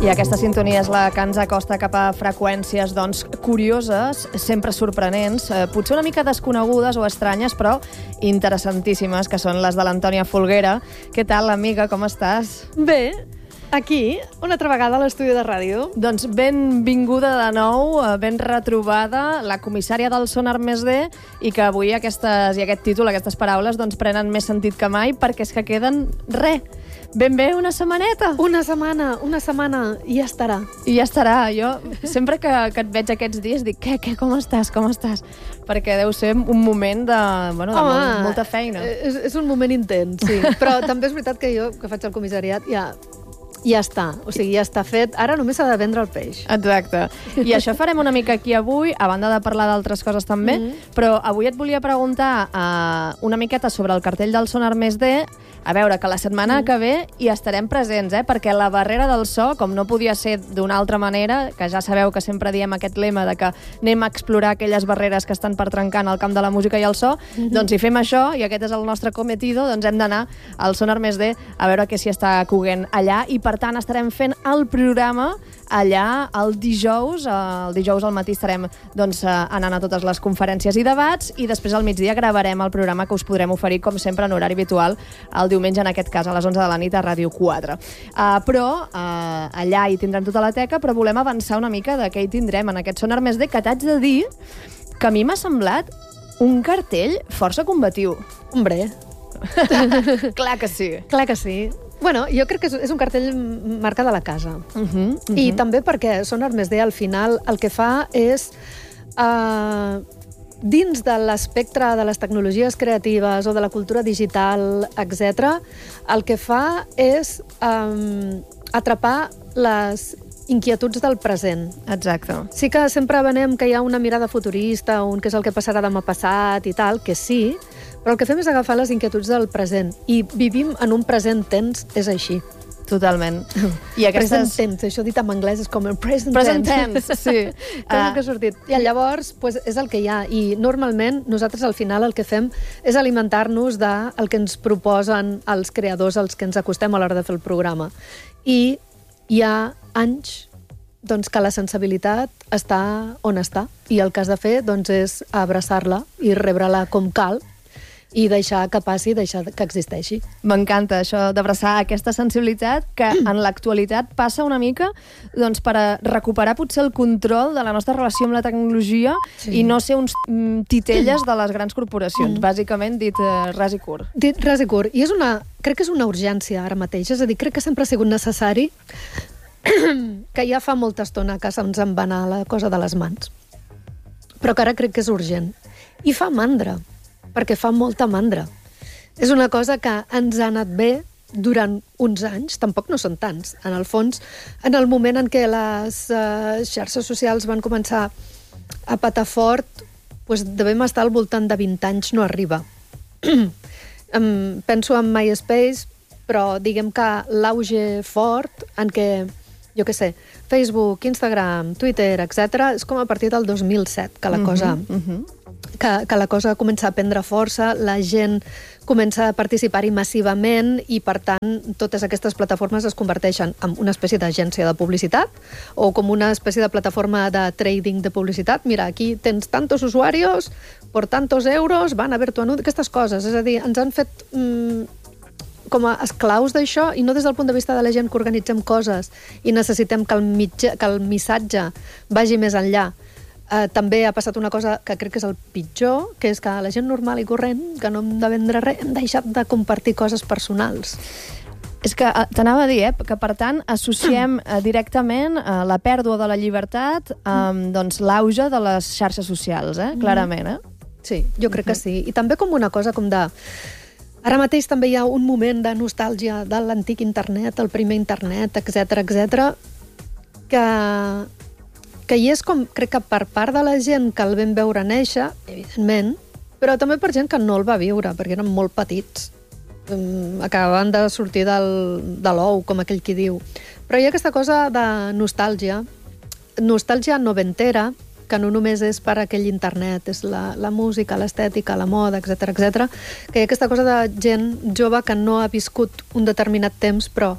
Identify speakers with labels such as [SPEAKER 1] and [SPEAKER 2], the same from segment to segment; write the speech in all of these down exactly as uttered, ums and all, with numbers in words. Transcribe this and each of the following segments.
[SPEAKER 1] I aquesta sintonia és la que ens acosta cap a freqüències, doncs, curioses, sempre sorprenents, eh, potser una mica desconegudes o estranyes, però interessantíssimes, que són les de l'Antònia Folguera. Què tal, amiga, com estàs?
[SPEAKER 2] Bé, aquí, una altra vegada a l'estudi de ràdio.
[SPEAKER 1] Doncs benvinguda de nou, ben retrobada, la comissària del Sonar Més D, i que avui aquestes, i aquest títol, aquestes paraules, doncs prenen més sentit que mai, perquè és que queden res. Ben bé, una setmaneta.
[SPEAKER 2] Una setmana, una setmana, i ja estarà.
[SPEAKER 1] I ja estarà. Jo sempre que, que et veig aquests dies dic, què, què, com estàs, com estàs? Perquè deu ser un moment de, bueno, de
[SPEAKER 2] Home,
[SPEAKER 1] molt, molta feina.
[SPEAKER 2] És, és un moment intens, sí. Però també és veritat que jo, que faig el comissariat, ja... Ja està, o sigui, ja està fet. Ara només s'ha de vendre el peix.
[SPEAKER 1] Exacte. I això farem una mica aquí avui, a banda de parlar d'altres coses també, mm-hmm. però avui et volia preguntar uh, una miqueta sobre el cartell del Sonar Més D. A veure, que la setmana mm. que ve hi estarem presents, eh? Perquè la barrera del so, com no podia ser d'una altra manera, que ja sabeu que sempre diem aquest lema de que anem a explorar aquelles barreres que estan per trencar en el camp de la música i el so, mm-hmm. doncs si fem això, i aquest és el nostre cometido, doncs hem d'anar al Sonar Més D a veure què s'hi està coguent allà, i per tant estarem fent el programa allà el dijous. El dijous al matí estarem doncs, anant a totes les conferències i debats, i després al migdia gravarem el programa que us podrem oferir, com sempre, en horari habitual, el diumenge, en aquest cas, a les onze de la nit a Ràdio quatre. Uh, però uh, allà hi tindrem tota la teca, però volem avançar una mica de què hi tindrem en aquest Sonar Més D, que t'haig de dir que a mi m'ha semblat un cartell força combatiu.
[SPEAKER 2] Hombre.
[SPEAKER 1] Clar que sí.
[SPEAKER 2] Clar que sí. Bueno, jo crec que és un cartell marca de la casa. Uh-huh, uh-huh. I també perquè Sonar Més D, al final, el que fa és... Uh, dins de l'espectre de les tecnologies creatives o de la cultura digital, etcètera, el que fa és um, atrapar les inquietuds del present.
[SPEAKER 1] Exacte.
[SPEAKER 2] Sí que sempre venem que hi ha una mirada futurista, un què és el que passarà demà passat i tal, que sí, però el que fem és agafar les inquietuds del present. I vivim en un present tens, és així.
[SPEAKER 1] Totalment.
[SPEAKER 2] I aquestes... Present tense, això dit en anglès és com el present,
[SPEAKER 1] present
[SPEAKER 2] tense.
[SPEAKER 1] tense, sí.
[SPEAKER 2] Com uh... que ha sortit. I llavors, pues, és el que hi ha. I normalment nosaltres al final el que fem és alimentar-nos del que ens proposen els creadors als que ens acostem a l'hora de fer el programa. I hi ha anys doncs, que la sensibilitat està on està. I el que has de fer doncs, és abraçar-la i rebre-la com cal, i deixar que passi, deixar que existeixi.
[SPEAKER 1] M'encanta això d'abraçar aquesta sensibilitat que en l'actualitat passa una mica doncs, per a recuperar potser el control de la nostra relació amb la tecnologia, sí. I no ser uns mm, titelles de les grans corporacions, mm. bàsicament dit eh, ras i curt.
[SPEAKER 2] Dit ras i curt. I és una, crec que és una urgència ara mateix, és a dir, crec que sempre ha sigut necessari que ja fa molta estona que se'ns en va anar la cosa de les mans. Però que ara crec que és urgent. I fa mandra, perquè fa molta mandra. És una cosa que ens ha anat bé durant uns anys, tampoc no són tants. En el fons, en el moment en què les uh, xarxes socials van començar a patar fort, doncs devem estar al voltant de vint anys, no arriba. um, penso en MySpace, però diguem que l'auge fort en què, jo què sé, Facebook, Instagram, Twitter, etcètera, és com a partir del dos mil set que la uh-huh, cosa... Uh-huh. Que, que la cosa comença a prendre força, la gent comença a participar-hi massivament i, per tant, totes aquestes plataformes es converteixen en una espècie d'agència de publicitat o com una espècie de plataforma de trading de publicitat. Mira, aquí tens tantos usuarios, por tantos euros, van a ver tu anunci, aquestes coses. És a dir, ens han fet mm, com a esclaus d'això, i no des del punt de vista de la gent que organitzem coses i necessitem que el, mitja, que el missatge vagi més enllà. Uh, també ha passat una cosa que crec que és el pitjor, que és que la gent normal i corrent, que no hem de vendre res, hem deixat de compartir coses personals.
[SPEAKER 1] És que t'anava a dir, eh, que per tant associem eh, directament eh, la pèrdua de la llibertat amb doncs, l'auge de les xarxes socials, eh, clarament. Eh?
[SPEAKER 2] Sí, jo crec que sí. I també com una cosa com de... Ara mateix també hi ha un moment de nostàlgia de l'antic internet, el primer internet, etcètera, etcètera, que... que hi és com, crec que per part de la gent que el vam veure néixer, evidentment, però també per gent que no el va viure, perquè eren molt petits. Um, acabaven de sortir del, de l'ou, com aquell qui diu. Però hi ha aquesta cosa de nostàlgia, nostàlgia noventera, que no només és per aquell internet, és la, la música, l'estètica, la moda, etcètera, etcètera, que hi ha aquesta cosa de gent jove que no ha viscut un determinat temps, però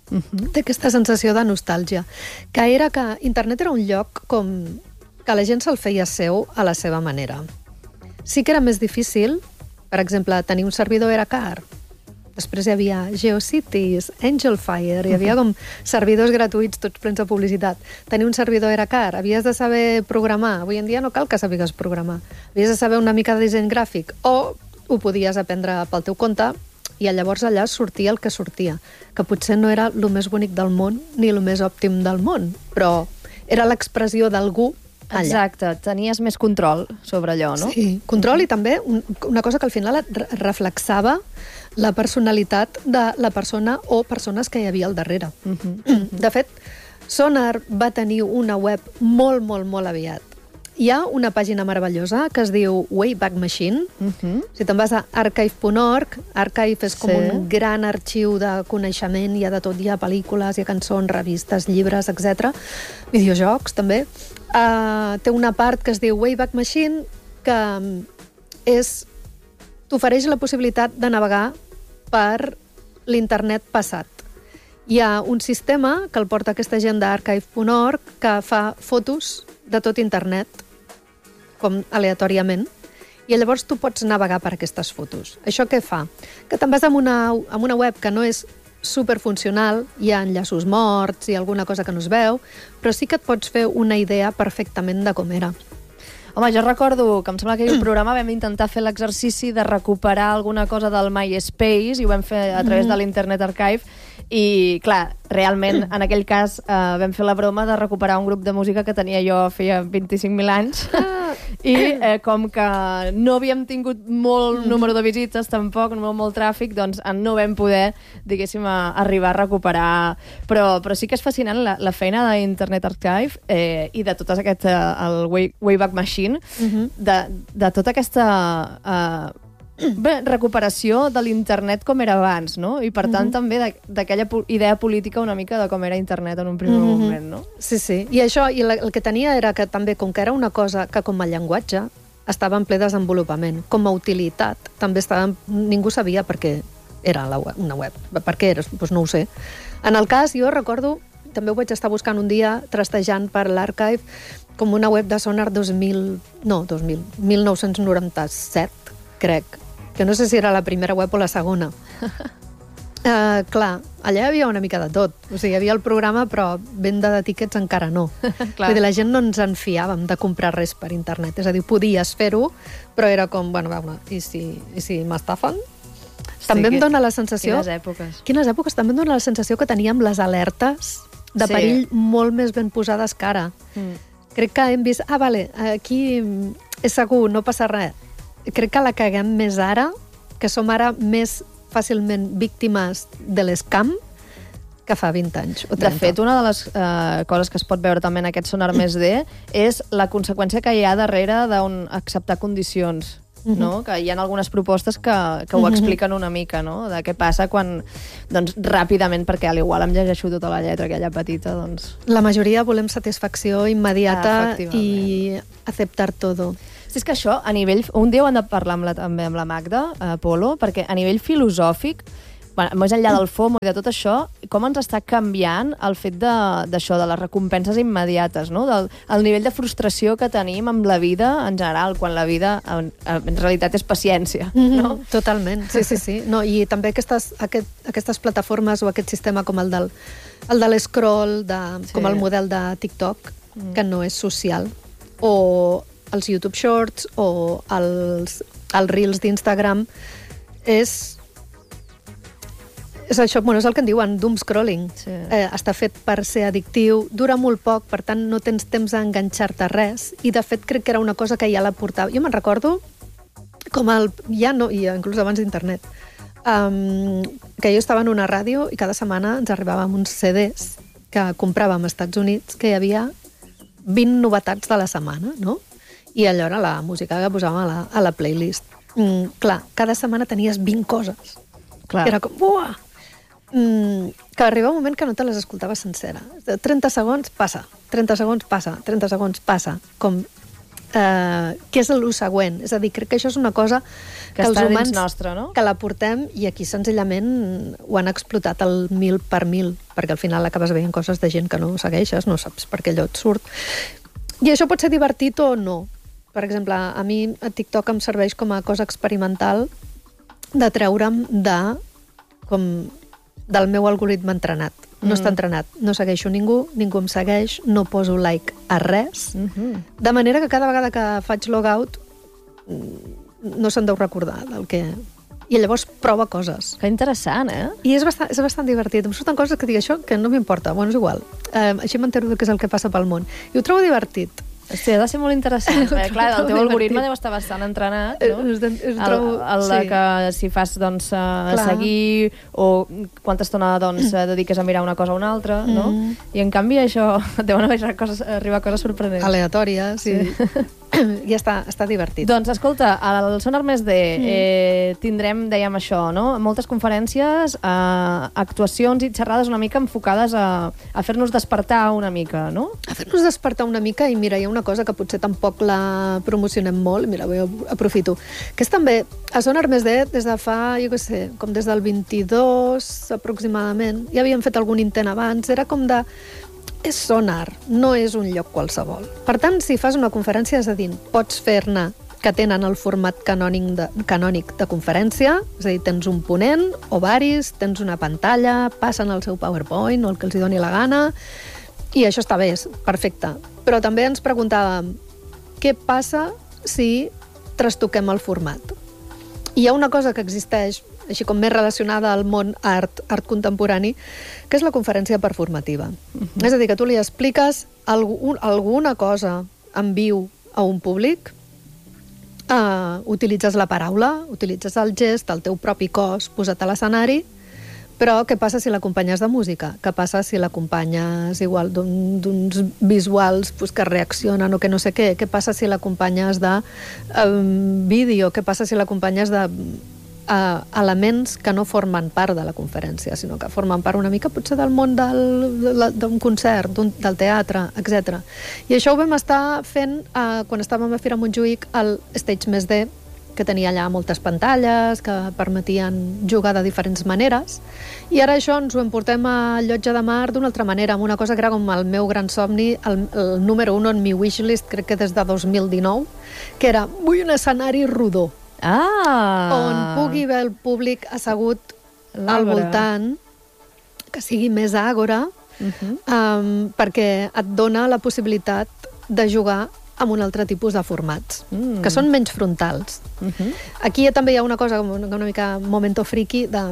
[SPEAKER 2] Uh-huh. Té aquesta sensació de nostàlgia, que era que internet era un lloc com que la gent se'l feia seu a la seva manera. Sí que era més difícil, per exemple, tenir un servidor era car. Després hi havia GeoCities, Angelfire, hi havia com servidors gratuïts, tots plens de publicitat. Tenir un servidor era car, havies de saber programar. Avui en dia no cal que sàpigues programar. Havies de saber una mica de disseny gràfic, o ho podies aprendre pel teu compte, i llavors allà sortia el que sortia, que potser no era el més bonic del món ni el més òptim del món, però era l'expressió d'algú allà.
[SPEAKER 1] Exacte, tenies més control sobre allò, no?
[SPEAKER 2] Sí, control i també un, una cosa que al final re reflexava la personalitat de la persona o persones que hi havia al darrere. Uh-huh. De fet, Sonar va tenir una web molt, molt, molt aviat. Hi ha una pàgina meravellosa que es diu Wayback Machine. Uh-huh. Si te'n vas a archive punt org, Archive és com sí. un gran arxiu de coneixement, hi ha de tot, hi ha pel·lícules, hi ha cançons, revistes, llibres, etcètera. Videojocs, també. Uh, té una part que es diu Wayback Machine, que és t'ofereix la possibilitat de navegar per l'internet passat. Hi ha un sistema que el porta aquesta gent d'archive punt org que fa fotos de tot internet, com aleatòriament, i llavors tu pots navegar per aquestes fotos. Això què fa? Que te'n vas amb una, amb una web que no és superfuncional, hi ha enllaços morts i alguna cosa que no es veu, però sí que et pots fer una idea perfectament de com era.
[SPEAKER 1] Home, jo recordo que em sembla que el programa vam intentar fer l'exercici de recuperar alguna cosa del MySpace i ho vam fer a través de l'Internet Archive i, clar, realment, en aquell cas eh, vam fer la broma de recuperar un grup de música que tenia jo feia vint-i-cinc mil anys i eh, com que no havíem tingut molt número de visites tampoc, molt, molt tràfic, doncs no vam poder, diguéssim, a, arribar a recuperar. Però, però sí que és fascinant la, la feina d'Internet Archive eh, i de tot aquest, eh, el Way, Wayback Machine, uh-huh. de, de tota aquesta eh, bé, recuperació de l'internet com era abans, no? I per tant uh-huh. també d'aquella idea política una mica de com era internet en un primer uh-huh. moment, no?
[SPEAKER 2] Sí, sí. I això, i la, el que tenia era que també, com que era una cosa que com a llenguatge estava en ple desenvolupament, com a utilitat també estava, ningú sabia per què era la web, una web. Per què era? Doncs no ho sé. En el cas, jo recordo, també ho vaig estar buscant un dia, trastejant per l'Archive, com una web de Sonar dos mil... No, dos mil, mil nou-cents noranta-set, crec. Que no sé si era la primera web o la segona. Uh, clar, allà hi havia una mica de tot. O sigui, hi havia el programa, però venda de tíquets encara no. Vull dir, la gent no ens en fiàvem de comprar res per internet. És a dir, podies fer-ho, però era com, bueno, veure, i si, i si m'estafen? Sí, també em dóna la sensació...
[SPEAKER 1] Quines èpoques.
[SPEAKER 2] Quines èpoques. També em dóna la sensació que teníem les alertes de sí. perill molt més ben posades que ara. Mm. Crec que hem vist... Ah, vale, aquí és segur, no passa res. Crec que la caguem més ara, que som ara més fàcilment víctimes de l'escam que fa vint anys o trenta.
[SPEAKER 1] De fet, una de les eh, coses que es pot veure també en aquest Sonar més D és la conseqüència que hi ha darrere d'un acceptar condicions. Uh-huh. No? Que hi ha algunes propostes que, que ho expliquen una mica, no? De què passa quan, doncs, ràpidament, perquè a l'igual em llegeixo tota la lletra aquella petita, doncs...
[SPEAKER 2] La majoria volem satisfacció immediata ah, i acceptar todo.
[SPEAKER 1] Sí, és que això, a nivell... Un dia ho hem de parlar amb la, també amb la Magda, a Polo, perquè a nivell filosòfic, bueno, més enllà del FOMO i de tot això, com ens està canviant el fet d'això, de, de les recompenses immediates, no? Del el nivell de frustració que tenim amb la vida en general, quan la vida en, en realitat és paciència, no?
[SPEAKER 2] Totalment, sí, sí, sí. No, i també aquestes, aquest, aquestes plataformes o aquest sistema com el del el de l'escroll, de, sí. com el model de TikTok, mm. que no és social, o els YouTube Shorts o els, els Reels d'Instagram, és... És això, bueno, és el que en diuen doom scrolling. Sí. Eh, està fet per ser addictiu, dura molt poc, per tant no tens temps a enganxar-te a res, i de fet crec que era una cosa que ja la portava. Jo me'n recordo com el... Ja no, i inclús abans d'internet, um, que jo estava en una ràdio i cada setmana ens arribàvem uns C Ds que compràvem als Estats Units, que hi havia vint novetats de la setmana, no? I allò era la música que posàvem a la, a la playlist. Mm, clar, cada setmana tenies vint coses. Clar. Era com, buah! Mm, que arriba un moment que no te les escoltaves sencera. trenta segons, passa. trenta segons, passa. trenta segons, passa. Com, eh, què és el següent? És a dir, crec que això és una cosa que, que els humans
[SPEAKER 1] nostre, no?
[SPEAKER 2] que la portem i aquí senzillament ho han explotat al mil per mil. perquè al final acabes veient coses de gent que no segueixes, no saps per què allò et surt. I això pot ser divertit o no. Per exemple, a mi a TikTok em serveix com a cosa experimental de treure'm de, com, del meu algoritme entrenat. No mm. està entrenat, no segueixo ningú, ningú em segueix, no poso like a res, mm-hmm. de manera que cada vegada que faig logout no se'n deu recordar del que... I llavors prova coses.
[SPEAKER 1] Que interessant, eh?
[SPEAKER 2] I és bastant, és bastant divertit. Em surten coses que dic això que no m'importa. Bueno, és igual. Eh, així m'entero de què és el que passa pel món. I ho trobo divertit.
[SPEAKER 1] Hòstia, ha de ser molt interessant. Perquè, clar, el teu algoritme deu estar bastant entrenat, no?
[SPEAKER 2] Es, es, es trobo,
[SPEAKER 1] el, el sí. que si fas, doncs, uh, seguir o quanta estona, doncs, dediques a mirar una cosa o una altra, mm. no? I, en canvi, això deuen haver coses, arribar coses sorprenents.
[SPEAKER 2] Aleatòries, sí. sí. I està, està divertit.
[SPEAKER 1] Doncs, escolta, al Sonar Més D mm. eh, tindrem, dèiem això, no? Moltes conferències, eh, actuacions i xerrades una mica enfocades a, a fer-nos despertar una mica, no?
[SPEAKER 2] A fer-nos despertar una mica i, mira, hi ha una cosa que potser tampoc la promocionem molt, mira, jo aprofito, que és també a Sonar Més D des de fa, jo què sé, com des del vint-i-dos aproximadament, ja havíem fet algun intent abans, era com de... És sonar, no és un lloc qualsevol. Per tant, si fas una conferència, és a dir, pots fer-ne que tenen el format canònic de, canònic de conferència, és a dir, tens un ponent o varis, tens una pantalla, passen el seu PowerPoint o el que els hi doni la gana, i això està bé, és perfecte. Però també ens preguntàvem què passa si trastoquem el format. I hi ha una cosa que existeix, així com més relacionada al món art, art contemporani, que és la conferència performativa. Uh-huh. És a dir, que tu li expliques algun, alguna cosa en viu a un públic, uh, utilitzes la paraula, utilitzes el gest, el teu propi cos posat a l'escenari, però què passa si l'acompanyes de música? Què passa si l'acompanyes igual d'uns un, visuals pues, que reaccionen o que no sé què? Què passa si l'acompanyes de um, vídeo? Què passa si l'acompanyes de uh, elements que no formen part de la conferència, sinó que formen part una mica potser del món d'un concert, del teatre, etcètera. I això ho vam estar fent uh, quan estàvem a Fira Montjuïc al Stage Més D, que tenia allà moltes pantalles que permetien jugar de diferents maneres, i ara això ens ho emportem a Llotja de Mar d'una altra manera, amb una cosa que era com el meu gran somni, el, el número un en mi wishlist, crec que des de dos mil dinou, que era, vull un escenari rodó,
[SPEAKER 1] ah.
[SPEAKER 2] on pugui haver el públic assegut al voltant, que sigui més àgora, uh-huh. um, perquè et dona la possibilitat de jugar amb un altre tipus de formats, mm. que són menys frontals. Uh-huh. Aquí també hi ha una cosa, una, una mica momento friki, de...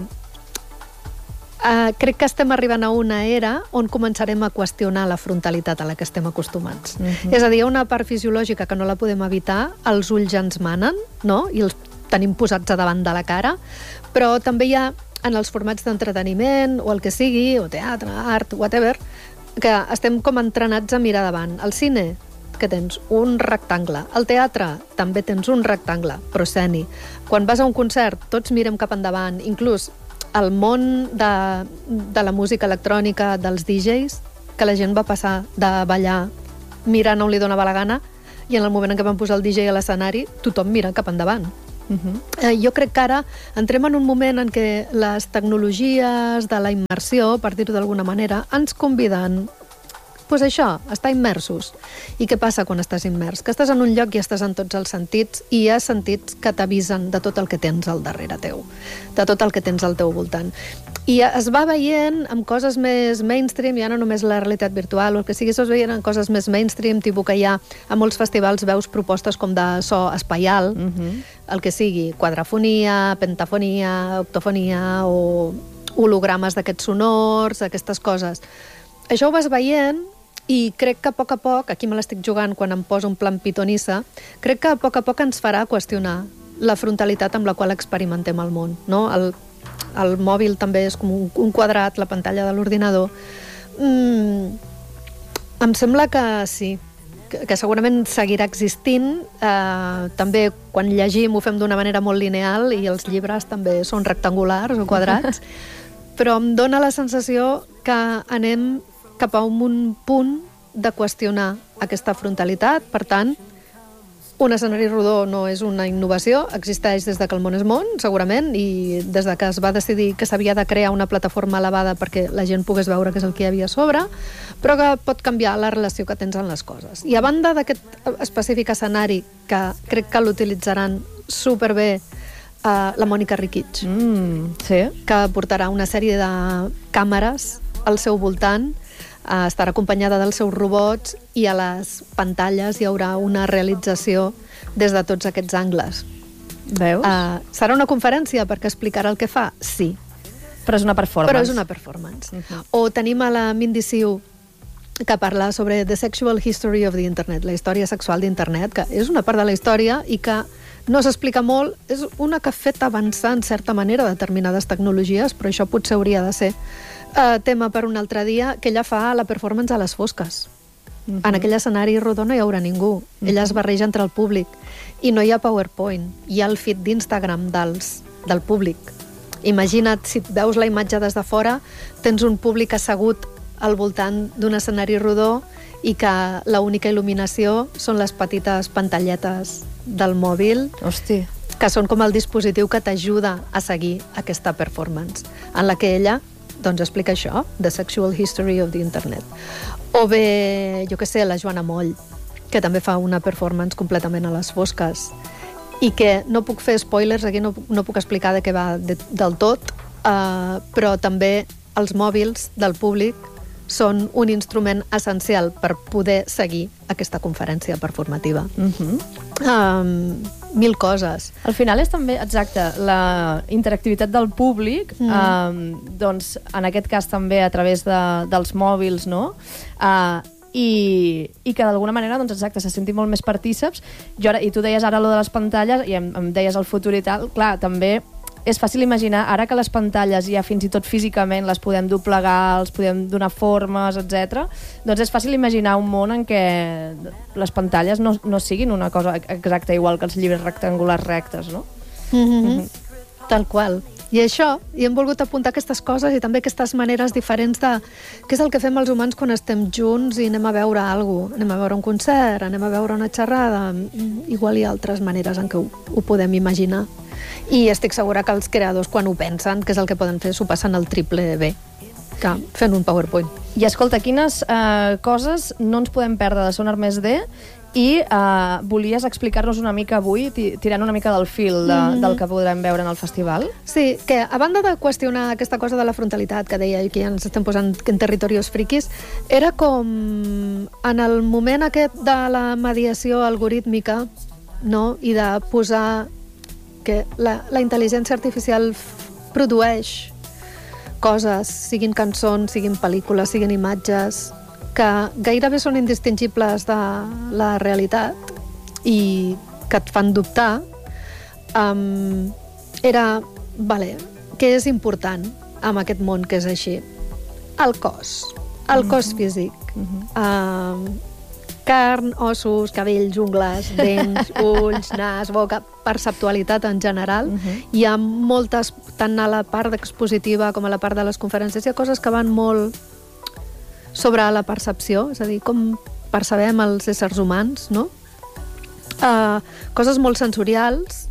[SPEAKER 2] Uh, crec que estem arribant a una era on començarem a qüestionar la frontalitat a la que estem acostumats. Uh-huh. És a dir, hi ha una part fisiològica que no la podem evitar, els ulls ens manen, no? I els tenim posats a davant de la cara, però també hi ha en els formats d'entreteniment, o el que sigui, o teatre, art, whatever, que estem com entrenats a mirar davant. El cine, que tens un rectangle. Al teatre també tens un rectangle, prosceni. Quan vas a un concert, tots mirem cap endavant. Inclús el món de, de la música electrònica, dels D Js, que la gent va passar de ballar mirant on li donava la gana, i en el moment en què van posar el D J a l'escenari, tothom mira cap endavant. Uh-huh. Eh, jo crec que ara entrem en un moment en què les tecnologies de la immersió, per dir-ho d'alguna manera, ens conviden pues això, estar immersos. I què passa quan estàs immers? Que estàs en un lloc i estàs en tots els sentits, i hi ha sentits que t'avisen de tot el que tens al darrere teu, de tot el que tens al teu voltant. I es va veient amb coses més mainstream, ja no només la realitat virtual, o el que sigui, es veien amb coses més mainstream, tipus que hi ha a molts festivals veus propostes com de so espaial, uh-huh. el que sigui, quadrafonia, pentafonia, octofonia, o hologrames d'aquests sonors, aquestes coses. Això ho vas veient, i crec que a poc a poc, aquí me l'estic jugant quan em poso un plan pitonissa, crec que a poc a poc ens farà qüestionar la frontalitat amb la qual experimentem el món, no? El, el mòbil també és com un, un quadrat, la pantalla de l'ordinador. Mm, em sembla que sí, que, que segurament seguirà existint. Eh, també quan llegim ho fem d'una manera molt lineal, i els llibres també són rectangulars o quadrats, però em dóna la sensació que anem cap a un punt de qüestionar aquesta frontalitat. Per tant, un escenari rodó no és una innovació, existeix des de que el món és món, segurament, i des de que es va decidir que s'havia de crear una plataforma elevada perquè la gent pogués veure què és el que hi havia a sobre, però que pot canviar la relació que tens amb les coses. I a banda d'aquest específic escenari, que crec que l'utilitzaran superbé uh, la Mònica Riquich,
[SPEAKER 1] mm, sí.
[SPEAKER 2] que portarà una sèrie de càmeres al seu voltant, Uh, estarà acompanyada dels seus robots i a les pantalles hi haurà una realització des de tots aquests angles.
[SPEAKER 1] Veus?
[SPEAKER 2] Uh, serà una conferència perquè explicarà el que fa? Sí.
[SPEAKER 1] Però és una performance.
[SPEAKER 2] Però és una performance.
[SPEAKER 1] Uh-huh.
[SPEAKER 2] O tenim a la Mindy Siu, que parla sobre The Sexual History of the Internet, la història sexual d'Internet, que és una part de la història i que no s'explica molt, és una que ha fet avançar en certa manera determinades tecnologies, però això potser hauria de ser Uh, tema per un altre dia, que ella fa la performance a les fosques. Uh-huh. En aquell escenari rodó no hi haurà ningú. Uh-huh. Ella es barreja entre el públic. I no hi ha PowerPoint. Hi ha el feed d'Instagram dels, del públic. Imagina't, si veus la imatge des de fora, tens un públic assegut al voltant d'un escenari rodó i que l'única il·luminació són les petites pantalletes del mòbil.
[SPEAKER 1] Hosti.
[SPEAKER 2] Que són com el dispositiu que t'ajuda a seguir aquesta performance, en la que ella doncs explica això, The Sexual History of the Internet. O bé, jo què sé, la Joana Moll, que també fa una performance completament a les fosques i que no puc fer spoilers, aquí no, no puc explicar de què va de, del tot, uh, però també els mòbils del públic són un instrument essencial per poder seguir aquesta conferència performativa.
[SPEAKER 1] Uh-huh.
[SPEAKER 2] Um, mil coses.
[SPEAKER 1] Al final és també, exacte, la interactivitat del públic, mm. um, doncs en aquest cas també a través de, dels mòbils, no? Uh, i, i que d'alguna manera, doncs exacte, se senti molt més partíceps. Jo ara, i tu deies ara allò de les pantalles i em, em deies el futur i tal, clar, també és fàcil imaginar, ara que les pantalles ja fins i tot físicament les podem doblegar, els podem donar formes, etcètera, doncs és fàcil imaginar un món en què les pantalles no, no siguin una cosa exacta igual que els llibres rectangulars rectes, no?
[SPEAKER 2] Mm-hmm. Mm-hmm. Tal qual. I això, i hem volgut apuntar aquestes coses i també aquestes maneres diferents de què és el que fem els humans quan estem junts i anem a veure alguna cosa. Anem a veure un concert, anem a veure una xerrada. Igual hi ha altres maneres en què ho, ho podem imaginar. I estic segura que els creadors, quan ho pensen, que és el que poden fer, s'ho passen el triple bé que fent un PowerPoint.
[SPEAKER 1] I escolta, quines eh, coses no ens podem perdre de Sonar Més D i eh, volies explicar-nos una mica avui, tirant una mica del fil de, mm-hmm. del que podrem veure en el festival?
[SPEAKER 2] Sí, que a banda de qüestionar aquesta cosa de la frontalitat que deia i que ja ens estem posant en territoris friquis, era com en el moment aquest de la mediació algorítmica, no? I de posar que la, la intel·ligència artificial produeix coses, siguin cançons, siguin pel·lícules, siguin imatges, que gairebé són indistingibles de la realitat i que et fan dubtar, um, era, vale, què és important amb aquest món que és així? El cos, el cos físic. Uh-huh. Um, carn, ossos, cabells, ungles, dents, ulls, nas, boca, perceptualitat en general. Uh-huh. Hi ha moltes, tant a la part expositiva com a la part de les conferències, hi ha coses que van molt sobre la percepció, és a dir, com percebem els éssers humans, no? Uh, coses molt sensorials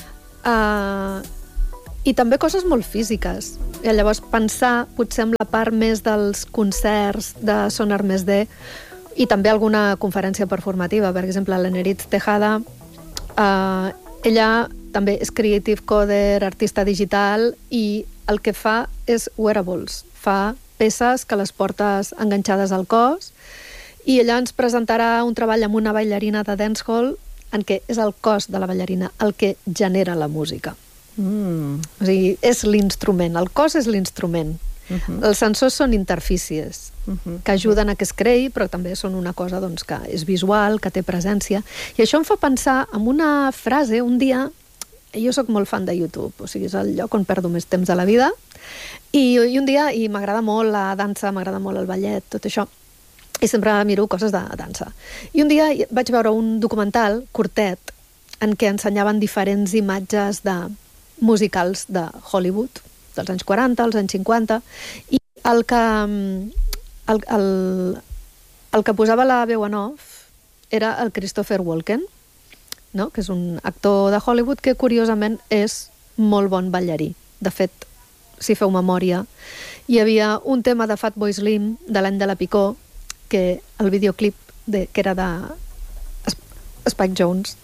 [SPEAKER 2] uh, i també coses molt físiques. I llavors pensar, potser amb la part més dels concerts de Sonar Més D, i també alguna conferència performativa. Per exemple, la Neritz Tejada, eh, ella també és creative coder, artista digital, i el que fa és wearables. Fa peces que les portes enganxades al cos, i ella ens presentarà un treball amb una ballarina de dancehall en què és el cos de la ballarina el que genera la música. Mm. O sigui, és l'instrument, el cos és l'instrument. Uh-huh. Els sensors són interfícies uh-huh. que ajuden a que es creï, però també són una cosa doncs, que és visual, que té presència. I això em fa pensar en una frase, un dia, jo sóc molt fan de YouTube, o sigui, és el lloc on perdo més temps a la vida, i, i un dia, i m'agrada molt la dansa, m'agrada molt el ballet, tot això, i sempre miro coses de dansa. I un dia vaig veure un documental curtet en què ensenyaven diferents imatges de musicals de Hollywood, dels anys quaranta, als anys cinquanta, i el que, el, el, el que posava la veu en off era el Christopher Walken, no? Que és un actor de Hollywood que, curiosament, és molt bon ballarí. De fet, si feu memòria, hi havia un tema de Fatboy Slim, de l'any de la Picó, que el videoclip de, que era de Spike Jonze,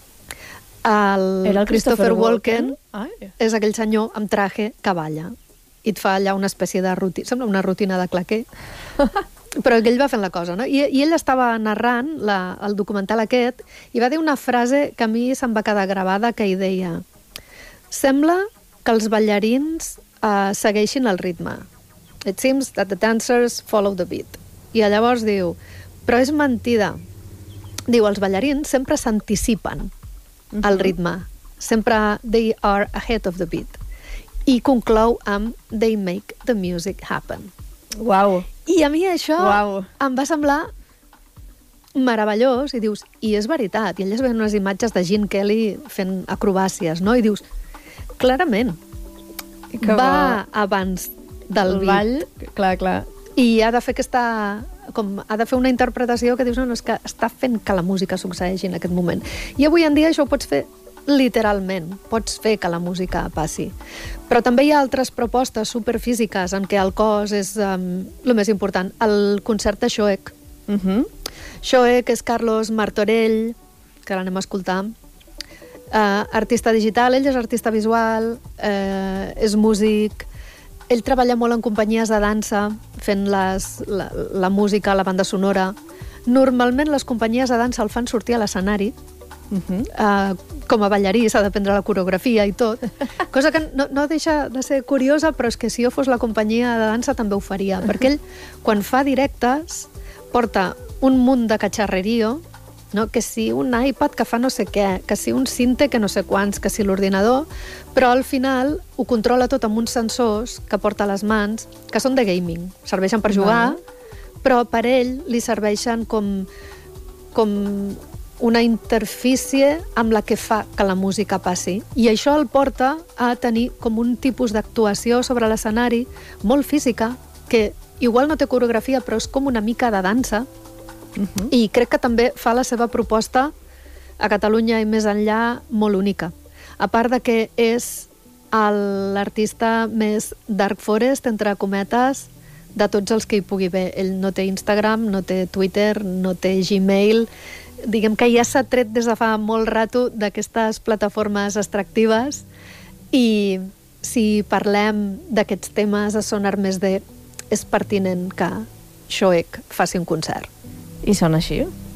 [SPEAKER 2] el,
[SPEAKER 1] era el
[SPEAKER 2] Christopher, Christopher Walken,
[SPEAKER 1] Walken?
[SPEAKER 2] és aquell senyor amb traje que balla i et fa allà una espècie de rutina, sembla una rutina de claquer, però ell va fent la cosa, no? I, i ell estava narrant la, el documental aquest i va dir una frase que a mi se'm va quedar gravada, que hi deia: sembla que els ballarins uh, segueixin el ritme. It seems that the dancers follow the beat. I llavors diu, però és mentida. Diu, els ballarins sempre s'anticipen uh-huh. al ritme. Sempre they are ahead of the beat. I conclou amb they make the music happen.
[SPEAKER 1] Uau.
[SPEAKER 2] I a mi això
[SPEAKER 1] Uau.
[SPEAKER 2] em va semblar meravellós, i dius, i és veritat, i elles veien unes imatges de Gene Kelly fent acrobàcies, no? I dius, clarament,
[SPEAKER 1] que
[SPEAKER 2] va abans del
[SPEAKER 1] el
[SPEAKER 2] beat.
[SPEAKER 1] ball, clar, clar.
[SPEAKER 2] I ha de fer aquesta... Com, ha de fer una interpretació que dius, no, no, és que està fent que la música succeeixi en aquest moment. I avui en dia això ho pots fer literalment, pots fer que la música passi. Però també hi ha altres propostes superfísiques en què el cos és um, el més important. El concert de Shoek.
[SPEAKER 1] Uh-huh.
[SPEAKER 2] Shoek és Carlos Martorell, que l'anem a escoltar, uh, artista digital, ell és artista visual, uh, és músic, ell treballa molt en companyies de dansa, fent les, la, la música, la banda sonora. Normalment les companyies de dansa el fan sortir a l'escenari, uh-huh. uh, com a ballarí, s'ha d'aprendre la coreografia i tot, cosa que no, no deixa de ser curiosa, però és que si jo fos la companyia de dansa també ho faria, perquè ell, quan fa directes, porta un munt de catxarrerio, no? Que si un iPad que fa no sé què, que si un cinte que no sé quants, que si l'ordinador, però al final ho controla tot amb uns sensors que porta a les mans, que són de gaming, serveixen per jugar, però per ell li serveixen com, com una interfície amb la que fa que la música passi. I això el porta a tenir com un tipus d'actuació sobre l'escenari molt física, que igual no té coreografia, però és com una mica de dansa. Uh-huh. I crec que també fa la seva proposta a Catalunya i més enllà molt única. A part de que és l'artista més Dark Forest, entre cometes, de tots els que hi pugui haver. Ell no té Instagram, no té Twitter, no té Gmail. Diguem que ja s'ha tret des de fa molt rato d'aquestes plataformes extractives, i si parlem d'aquests temes a Sonar Més D, és pertinent que Shoek faci un concert.
[SPEAKER 1] I sona així?